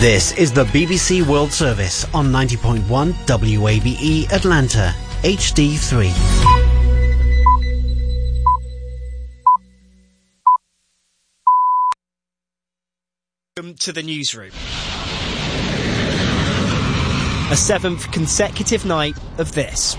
This is the BBC World Service on 90.1 WABE Atlanta, HD3. Welcome to the newsroom. A seventh consecutive night of this.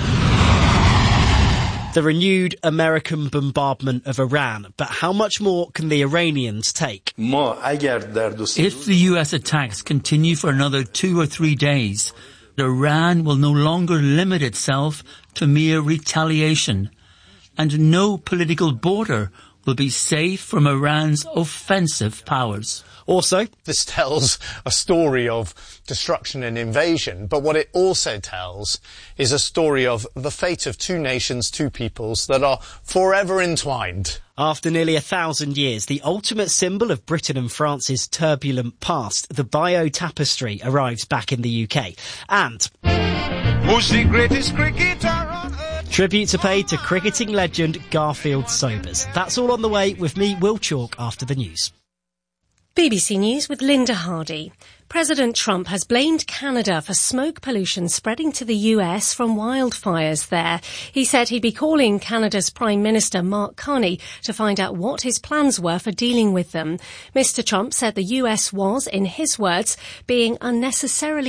The renewed American bombardment of Iran. But how much more can the Iranians take? If the US attacks continue for another 2 or 3 days, Iran will no longer limit itself to mere retaliation, and no political border will be safe from Iran's offensive powers. Also, this tells a story of destruction and invasion, but what it also tells is a story of the fate of two nations, two peoples that are forever entwined. After nearly 1,000 years, the ultimate symbol of Britain and France's turbulent past, the Bayeux Tapestry, arrives back in the UK. And who's the greatest cricketer on earth? Tribute to paid to cricketing legend Garfield Sobers. That's all on the way with me, Will Chalk, after the news. BBC News with Linda Hardy. President Trump has blamed Canada for smoke pollution spreading to the US from wildfires there. He said he'd be calling Canada's Prime Minister Mark Carney to find out what his plans were for dealing with them. Mr. Trump said the US was, in his words, being unnecessarily